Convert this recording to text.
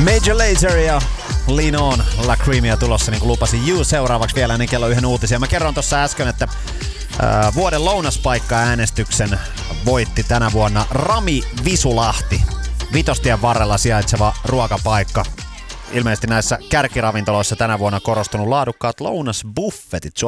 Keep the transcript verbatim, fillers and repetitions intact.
Major Lazer ja Lean On, La Creamia tulossa, niin kuin lupasin. You seuraavaksi vielä ennen kello yhden uutisia. Mä kerron tuossa äsken, että ää, vuoden lounaspaikka-äänestyksen voitti tänä vuonna Rami Visulahti. Vitostien varrella sijaitseva ruokapaikka. Ilmeisesti näissä kärkiravintoloissa tänä vuonna korostunut laadukkaat lounasbuffetit.